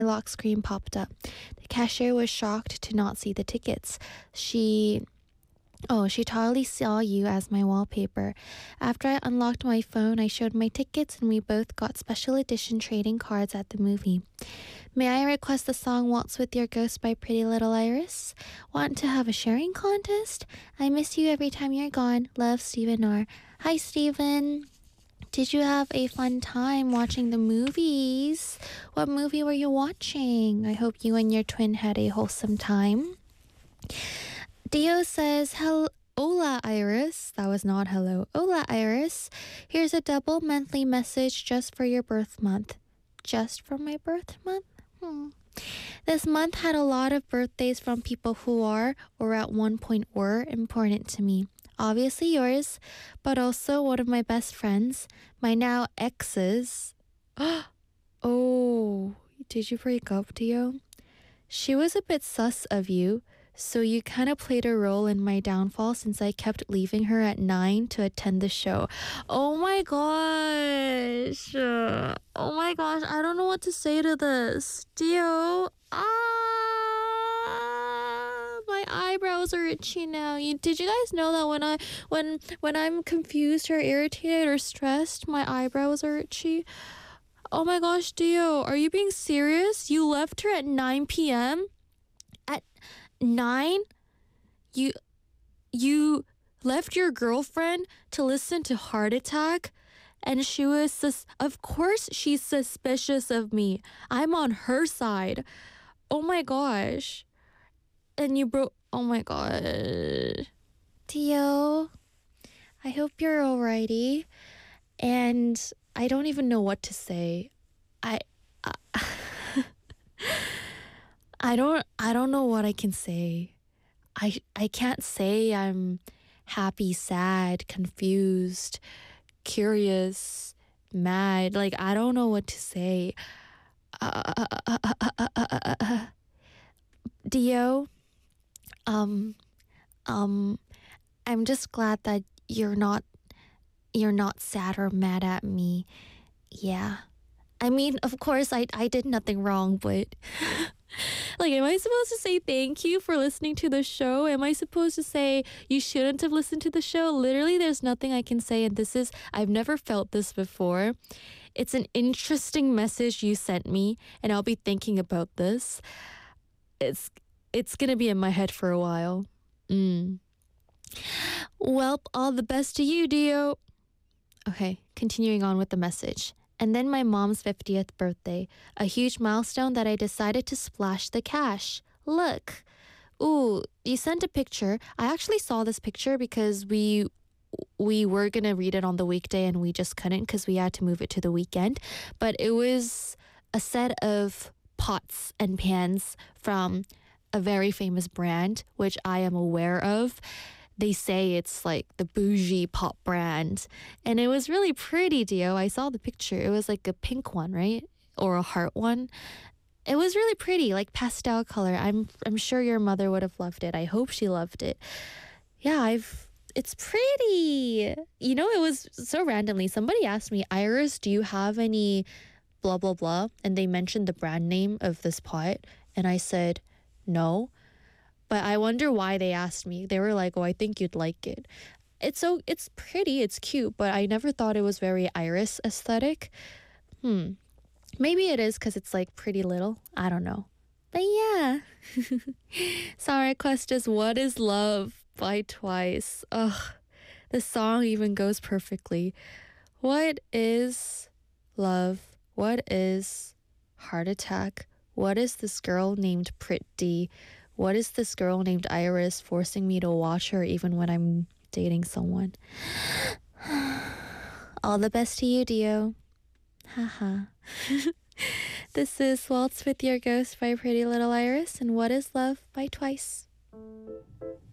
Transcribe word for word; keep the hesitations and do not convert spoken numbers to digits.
lock screen popped up. The cashier was shocked to not see the tickets. She Oh, she totally saw you as my wallpaper. After I unlocked my phone, I showed my tickets and we both got special edition trading cards at the movie. May I request the song Waltz with Your Ghost by Pretty Little Iris? Want to have a sharing contest? I miss you every time you're gone. Love, Stephen R. Hi, Stephen. Did you have a fun time watching the movies? What movie were you watching? I hope you and your twin had a wholesome time. Dio says, "Hello, hola, Iris." That was not hello. Hola, Iris. Here's a double monthly message just for your birth month. Just for my birth month? Hmm. This month had a lot of birthdays from people who are, or at one point were, important to me. Obviously yours, but also one of my best friends, my now exes. Oh, did you break up, Dio? She was a bit sus of you. So you kind of played a role in my downfall since I kept leaving her at nine to attend the show. Oh my gosh. Uh, Oh my gosh. I don't know what to say to this. Dio. Ah, my eyebrows are itchy now. You, did you guys know that when I when when I'm confused or irritated or stressed, my eyebrows are itchy? Oh my gosh, Dio. Are you being serious? You left her at nine p.m.? At nine? You you left your girlfriend to listen to Heart Attack? And she was sus- of course she's suspicious of me. I'm on her side. Oh my gosh. And you broke oh my god. Tio, I hope you're alrighty. And I don't even know what to say. I I, I don't I don't know what I can say. I I can't say I'm happy, sad, confused, curious, mad. Like I don't know what to say. Uh, uh, uh, uh, uh, uh, uh, uh. Dio, um, um, I'm just glad that you're not you're not sad or mad at me. Yeah. I mean, of course, I I did nothing wrong, but like, am I supposed to say thank you for listening to the show? Am I supposed to say you shouldn't have listened to the show? Literally, there's nothing I can say, and this is I've never felt this before. It's an interesting message you sent me, and I'll be thinking about this. It's it's gonna be in my head for a while. Mm. Well, all the best to you, Dio. Okay, continuing on with the message. And then my mom's fiftieth birthday, a huge milestone that I decided to splash the cash. Look. Ooh, you sent a picture. I actually saw this picture because we we were going to read it on the weekday and we just couldn't because we had to move it to the weekend. But it was a set of pots and pans from a very famous brand, which I am aware of. They say it's like the bougie pot brand. And it was really pretty, Dio. I saw the picture. It was like a pink one, right? Or a heart one. It was really pretty, like pastel color. I'm I'm sure your mother would have loved it. I hope she loved it. Yeah, I've it's pretty. You know, it was so randomly. Somebody asked me, Iris, do you have any blah blah blah? And they mentioned the brand name of this pot. And I said, no. But I wonder why they asked me. They were like, "Oh, I think you'd like it." It's so it's pretty, it's cute, but I never thought it was very Iris aesthetic. Hmm. Maybe it is because it's like Pretty Little. I don't know. But yeah. Song request is "What Is Love" by Twice. Ugh. The song even goes perfectly. What is love? What is heart attack? What is this girl named Pretty? What is this girl named Iris forcing me to watch her even when I'm dating someone? All the best to you, Dio. Haha. This is Waltz with Your Ghost by Pretty Little Iris and What is Love by Twice.